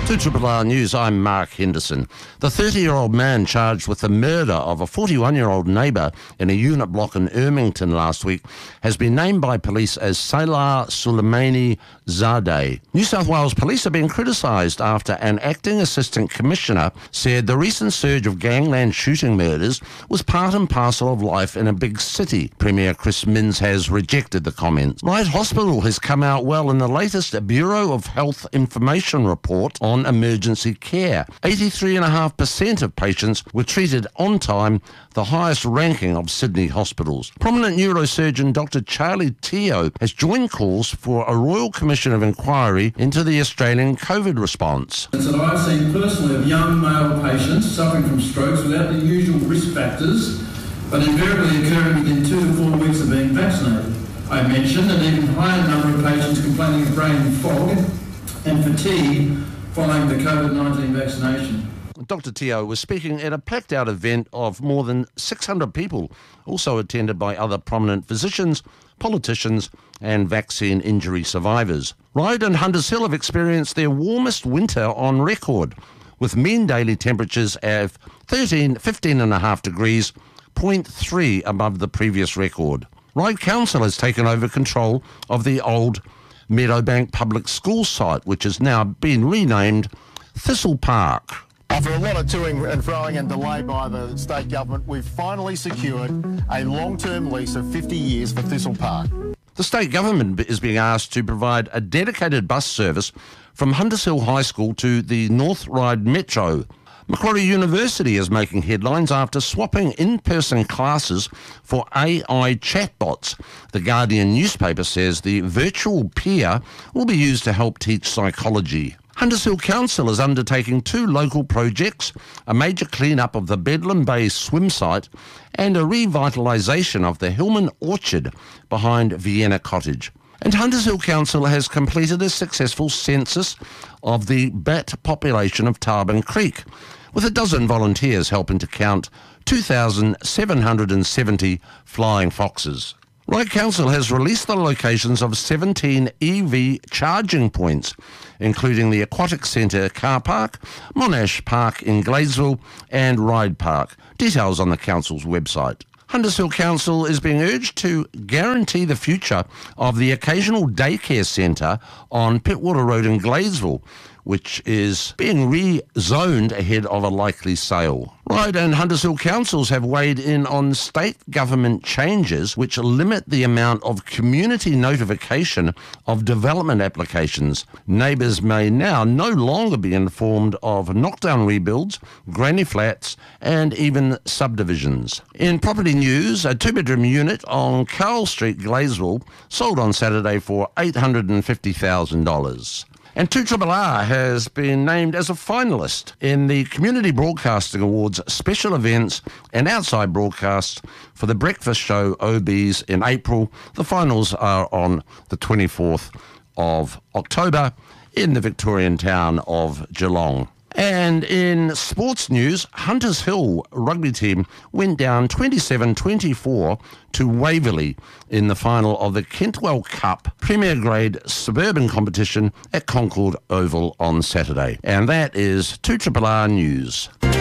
To Triple R News, I'm Mark Henderson. The 30-year-old man charged with the murder of a 41-year-old neighbour in a unit block in Ermington last week has been named by police as Salah Suleimani Zadeh. New South Wales police are being criticised after an acting assistant commissioner said the recent surge of gangland shooting murders was part and parcel of life in a big city. Premier Chris Minns has rejected the comments. Ryde Hospital has come out well in the latest Bureau of Health Information report on emergency care. 83.5% of patients were treated on time, the highest ranking of Sydney hospitals. Prominent neurosurgeon Dr. Charlie Teo has joined calls for a Royal Commission of Inquiry into the Australian COVID response. That I've seen personally of young male patients suffering from strokes without the usual risk factors, but invariably occurring within 2 to 4 weeks of being vaccinated. I mentioned an even higher number of patients complaining of brain fog and fatigue following the COVID-19 vaccination. Dr. Teo was speaking at a packed-out event of more than 600 people, also attended by other prominent physicians, politicians and vaccine injury survivors. Ryde and Hunters Hill have experienced their warmest winter on record, with mean daily temperatures of 15.5 degrees, 0.3 above the previous record. Ryde Council has taken over control of the old Meadowbank Public School site, which has now been renamed Thistle Park. After a lot of toing and froing and delay by the state government, we've finally secured a long-term lease of 50 years for Thistle Park. The state government is being asked to provide a dedicated bus service from Hunters Hill High School to the North Ryde Metro. Macquarie University is making headlines after swapping in-person classes for AI chatbots. The Guardian newspaper says the virtual peer will be used to help teach psychology. Hunters Hill Council is undertaking 2 local projects, a major clean-up of the Bedlam Bay swim site and a revitalisation of the Hillman Orchard behind Vienna Cottage. And Hunters Hill Council has completed a successful census of the bat population of Tarban Creek, with a dozen volunteers helping to count 2,770 flying foxes. Ryde Council has released the locations of 17 EV charging points, including the Aquatic Centre car park, Monash Park in Gladesville and Ryde Park. Details on the council's website. Hunters Hill Council is being urged to guarantee the future of the occasional daycare centre on Pittwater Road in Gladesville, which is being rezoned ahead of a likely sale. Ryde and Hunters Hill councils have weighed in on state government changes which limit the amount of community notification of development applications. Neighbours may now no longer be informed of knockdown rebuilds, granny flats and even subdivisions. In property news, a 2-bedroom unit on Carl Street, Gladesville, sold on Saturday for $850,000. And 2RRR has been named as a finalist in the Community Broadcasting Awards special events and outside broadcasts for the breakfast show OBs in April. The finals are on the 24th of October in the Victorian town of Geelong. And in sports news, Hunters Hill rugby team went down 27-24 to Waverley in the final of the Kentwell Cup Premier Grade Suburban competition at Concord Oval on Saturday. And that is 2RRR News.